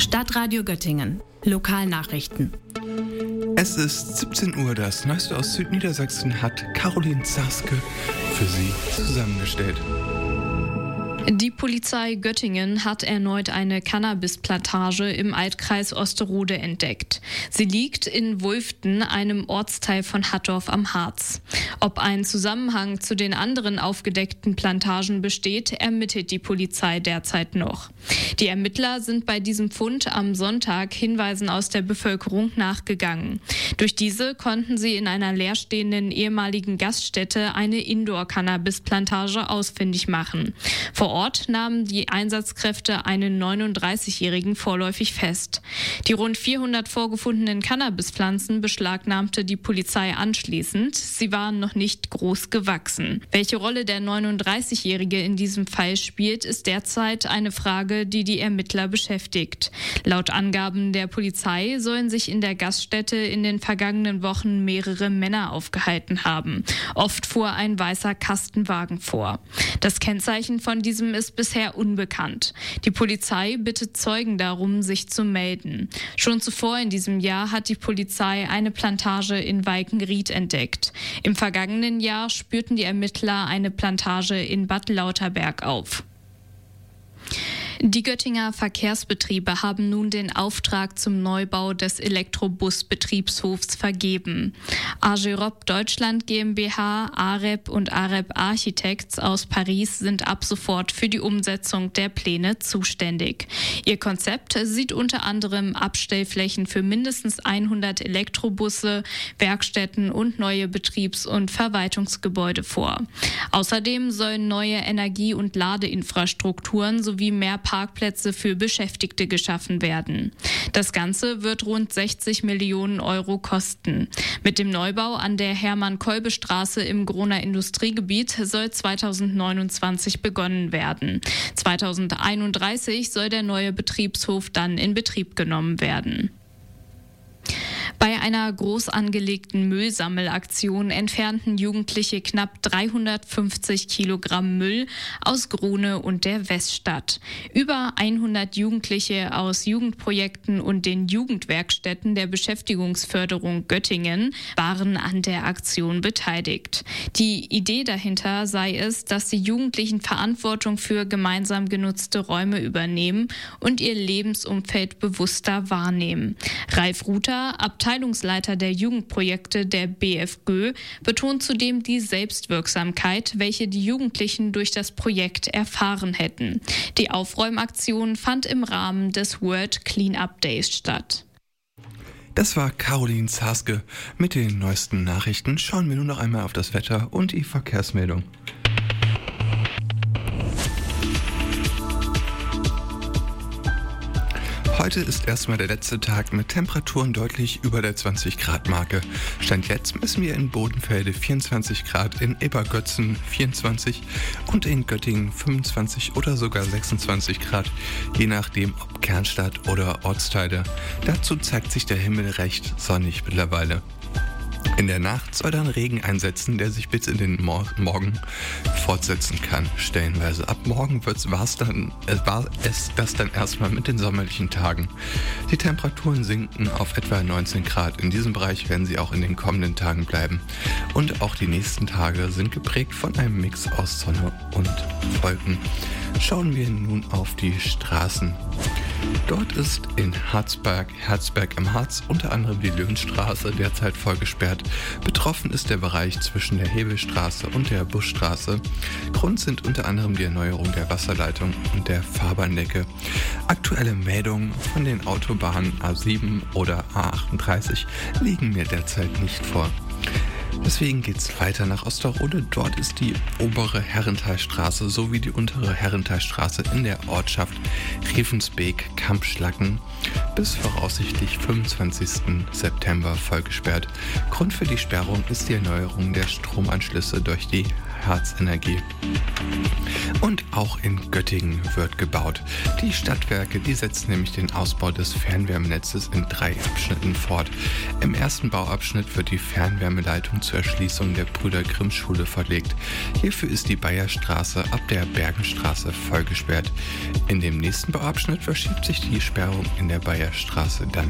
Stadtradio Göttingen. Lokalnachrichten. Es ist 17 Uhr. Das Neueste aus Südniedersachsen hat Caroline Zaske für Sie zusammengestellt. Die Polizei Göttingen hat erneut eine Cannabisplantage im Altkreis Osterode entdeckt. Sie liegt in Wulften, einem Ortsteil von Hattorf am Harz. Ob ein Zusammenhang zu den anderen aufgedeckten Plantagen besteht, ermittelt die Polizei derzeit noch. Die Ermittler sind bei diesem Fund am Sonntag Hinweisen aus der Bevölkerung nachgegangen. Durch diese konnten sie in einer leerstehenden ehemaligen Gaststätte eine Indoor-Cannabis-Plantage ausfindig machen. Vor Ort nahmen die Einsatzkräfte einen 39-Jährigen vorläufig fest. Die rund 400 vorgefundenen Cannabispflanzen beschlagnahmte die Polizei anschließend. Sie waren noch nicht groß gewachsen. Welche Rolle der 39-Jährige in diesem Fall spielt, ist derzeit eine Frage, die die Ermittler beschäftigt. Laut Angaben der Polizei sollen sich in der Gaststätte in den vergangenen Wochen mehrere Männer aufgehalten haben. Oft fuhr ein weißer Kastenwagen vor. Das Kennzeichen von diesem ist bisher unbekannt. Die Polizei bittet Zeugen darum, sich zu melden. Schon zuvor in diesem Jahr hat die Polizei eine Plantage in Walkenried entdeckt. Im vergangenen Jahr spürten die Ermittler eine Plantage in Bad Lauterberg auf. Die Göttinger Verkehrsbetriebe haben nun den Auftrag zum Neubau des Elektrobus-Betriebshofs vergeben. Agerob Deutschland GmbH, AREP und AREP Architects aus Paris sind ab sofort für die Umsetzung der Pläne zuständig. Ihr Konzept sieht unter anderem Abstellflächen für mindestens 100 Elektrobusse, Werkstätten und neue Betriebs- und Verwaltungsgebäude vor. Außerdem sollen neue Energie- und Ladeinfrastrukturen sowie mehr Parkplätze für Beschäftigte geschaffen werden. Das Ganze wird rund 60 Millionen Euro kosten. Mit dem Neubau an der Hermann-Kolbe-Straße im Groner Industriegebiet soll 2029 begonnen werden. 2031 soll der neue Betriebshof dann in Betrieb genommen werden. Bei einer groß angelegten Müllsammelaktion entfernten Jugendliche knapp 350 Kilogramm Müll aus Grune und der Weststadt. Über 100 Jugendliche aus Jugendprojekten und den Jugendwerkstätten der Beschäftigungsförderung Göttingen waren an der Aktion beteiligt. Die Idee dahinter sei es, dass die Jugendlichen Verantwortung für gemeinsam genutzte Räume übernehmen und ihr Lebensumfeld bewusster wahrnehmen. Ralf Ruther, Abteilungsleiter der Jugendprojekte der BFGÖ, betont zudem die Selbstwirksamkeit, welche die Jugendlichen durch das Projekt erfahren hätten. Die Aufräumaktion fand im Rahmen des World Cleanup Days statt. Das war Caroline Zaske mit den neuesten Nachrichten. Schauen wir nun noch einmal auf das Wetter und die Verkehrsmeldung. Heute ist erstmal der letzte Tag mit Temperaturen deutlich über der 20-Grad-Marke. Stand jetzt messen wir in Bodenfelde 24 Grad, in Ebergötzen 24 und in Göttingen 25 oder sogar 26 Grad, je nachdem ob Kernstadt oder Ortsteile. Dazu zeigt sich der Himmel recht sonnig mittlerweile. In der Nacht soll dann Regen einsetzen, der sich bis in den Morgen fortsetzen kann, stellenweise. Ab morgen war es das dann erstmal mit den sommerlichen Tagen. Die Temperaturen sinken auf etwa 19 Grad. In diesem Bereich werden sie auch in den kommenden Tagen bleiben. Und auch die nächsten Tage sind geprägt von einem Mix aus Sonne und Wolken. Schauen wir nun auf die Straßen. Dort ist in Herzberg im Harz unter anderem die Löwenstraße derzeit voll gesperrt. Betroffen ist der Bereich zwischen der Hebelstraße und der Buschstraße. Grund sind unter anderem die Erneuerung der Wasserleitung und der Fahrbahndecke. Aktuelle Meldungen von den Autobahnen A7 oder A38 liegen mir derzeit nicht vor. Deswegen geht's weiter nach Osterode. Dort ist die obere Herrenthalstraße sowie die untere Herrenthalstraße in der Ortschaft Ravensbeek-Kampschlacken bis voraussichtlich 25. September vollgesperrt. Grund für die Sperrung ist die Erneuerung der Stromanschlüsse durch die Harz-Energie. Und auch in Göttingen wird gebaut. Die Stadtwerke, die setzen nämlich den Ausbau des Fernwärmenetzes in 3 Abschnitten fort. Im ersten Bauabschnitt wird die Fernwärmeleitung zur Erschließung der Brüder-Grimm-Schule verlegt. Hierfür ist die Bayerstraße ab der Bergenstraße vollgesperrt. In dem nächsten Bauabschnitt verschiebt sich die Sperrung in der Bayerstraße dann.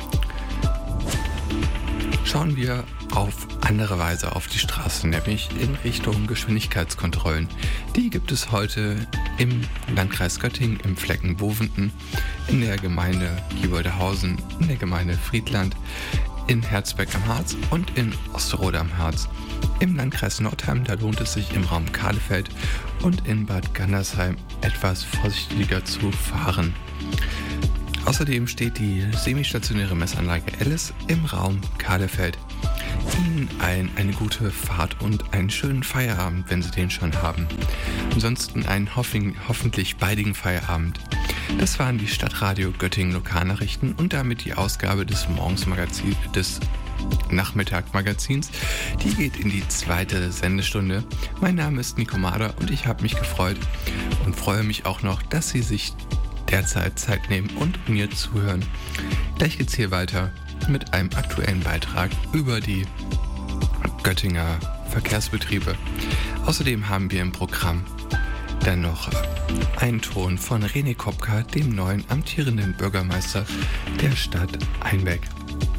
Schauen wir auf andere Weise auf die Straße, nämlich in Richtung Geschwindigkeitskontrollen. Die gibt es heute im Landkreis Göttingen, im Flecken Bovenden, in der Gemeinde Gieboldehausen, in der Gemeinde Friedland, in Herzberg am Harz und in Osterode am Harz. Im Landkreis Nordheim, da lohnt es sich im Raum Kahlefeld und in Bad Gandersheim etwas vorsichtiger zu fahren. Außerdem steht die semistationäre Messanlage Alice im Raum Kahlefeld. Ihnen allen eine gute Fahrt und einen schönen Feierabend, wenn Sie den schon haben. Ansonsten einen hoffentlich baldigen Feierabend. Das waren die Stadtradio Göttingen Lokalnachrichten und damit die Ausgabe des Nachmittagmagazins. Die geht in die 2. Sendestunde. Mein Name ist Nico Mader und ich habe mich gefreut und freue mich auch noch, dass Sie sich derzeit Zeit nehmen und mir zuhören. Gleich geht's hier weiter mit einem aktuellen Beitrag über die Göttinger Verkehrsbetriebe. Außerdem haben wir im Programm dann noch einen Ton von René Kopka, dem neuen amtierenden Bürgermeister der Stadt Einbeck.